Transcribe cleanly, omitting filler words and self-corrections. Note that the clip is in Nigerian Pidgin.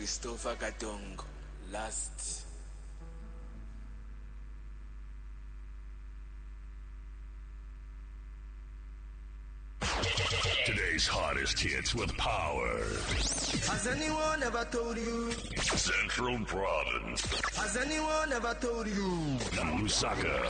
Christopher Katongo, last. Today's hottest hits with power. Has anyone ever told you? Central Province. Has anyone ever told you? Lusaka.